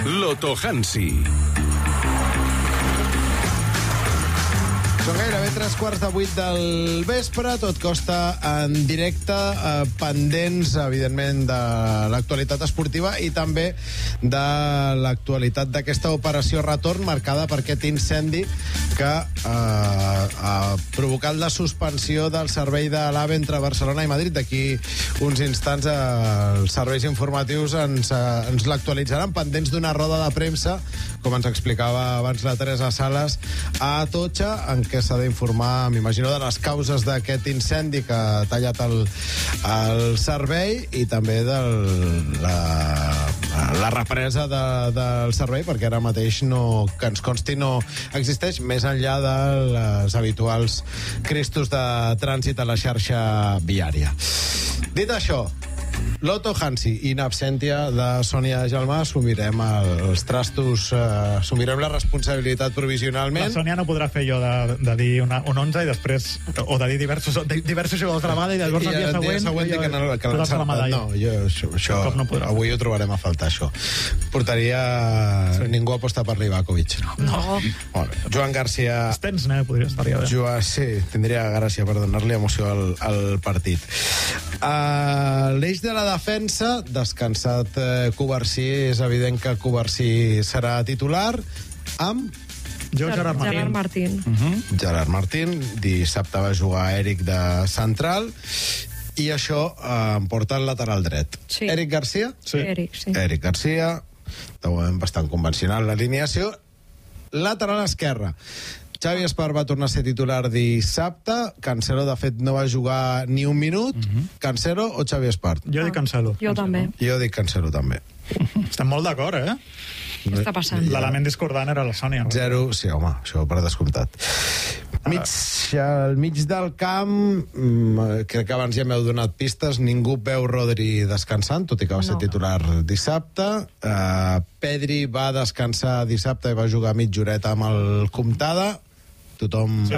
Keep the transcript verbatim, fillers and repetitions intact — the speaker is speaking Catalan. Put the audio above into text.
Loto Hansi. Són gairebé tres quarts de vuit del vespre, tot costa en directe, eh, pendents, evidentment, de l'actualitat esportiva i també de l'actualitat d'aquesta operació retorn marcada per aquest incendi que eh, ha provocat la suspensió del servei de l'AVE entre Barcelona i Madrid. D'aquí uns instants eh, els serveis informatius ens, eh, ens l'actualitzaran, pendents d'una roda de premsa, com ens explicava abans la Teresa Sales, a Atocha, en què s'ha d'informar, m'imagino, de les causes d'aquest incendi que ha tallat el, el servei i també de la, la represa de, del servei, perquè ara mateix no, que ens consti no existeix, més enllà de les habituals cristos de trànsit a la xarxa viària. Dit això, Loto Hansi, in absentia de Sònia Gelmà, assumirem els trastos, eh, assumirem la responsabilitat provisionalment. La Sònia no podrà fer jo de, de dir una, un onze i després, o de dir diversos, de, diversos jugadors de la banda i llavors el dia següent... El dia següent jo, que, no, que l'ha encertat. No, jo, això, això no avui ho trobarem a faltar, això. Portaria... Sí. Ningú aposta per Livakovic. No. no. Molt bé. Joan Garcia... Estens, ne? Podria estar bé. Joan, sí, tindria gràcia per donar-li emoció al, al partit. Uh, L'eix de la defensa, descansat eh, Covarsí, és evident que Covarsí serà titular, amb... Jo, Gerard Martín. Gerard Martín. Uh -huh. Gerard Martín. Dissabte va jugar Eric de central i això eh, em porta al lateral dret. Sí. Eric Garcia? Sí. Eric, sí. Eric Garcia, de moment bastant convencional l'alineació. Lateral esquerra. Xavi Espart va tornar a ser titular dissabte. Cancelo, de fet, no va jugar ni un minut. Uh-huh. Cancelo o Xavi Espart? Jo dic Cancelo. Jo també. Jo dic Cancelo també. Estem molt d'acord, eh? Què està passant? L'element discordant era la Sònia. Zero, sí, home, això per descomptat. Mig, al mig del camp, crec que abans ja m'heu donat pistes, ningú veu Rodri descansant, tot i que va ser no. titular dissabte. Uh, Pedri va descansar dissabte i va jugar mitja horeta amb el Comtada. Tothom... Sí.